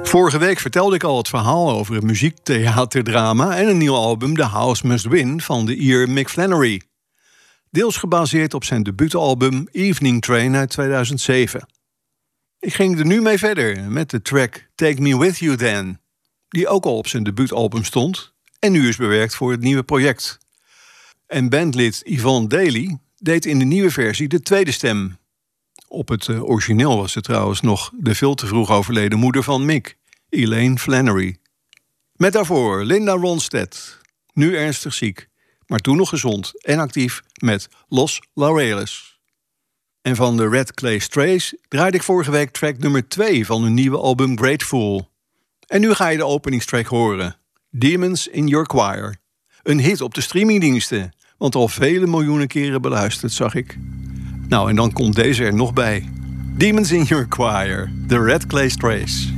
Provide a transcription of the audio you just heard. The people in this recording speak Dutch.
Vorige week vertelde ik al het verhaal over het muziektheaterdrama en een nieuw album The House Must Win van de Ier Mick Flannery. Deels gebaseerd op zijn debuutalbum Evening Train uit 2007. Ik ging er nu mee verder met de track Take Me With You Then, die ook al op zijn debuutalbum stond en nu is bewerkt voor het nieuwe project. En bandlid Yvonne Daly deed in de nieuwe versie de tweede stem. Op het origineel was ze trouwens nog de veel te vroeg overleden moeder van Mick, Elaine Flannery. Met daarvoor Linda Ronstadt, nu ernstig ziek, maar toen nog gezond en actief met Los Laureles. En van de Red Clay Strays draaide ik vorige week track nummer 2 van hun nieuwe album Grateful. En nu ga je de openingstrack horen, Demons in Your Choir. Een hit op de streamingdiensten, want al vele miljoenen keren beluisterd, zag ik. Nou, en dan komt deze er nog bij. Demons in Your Choir, The Red Clay Strays.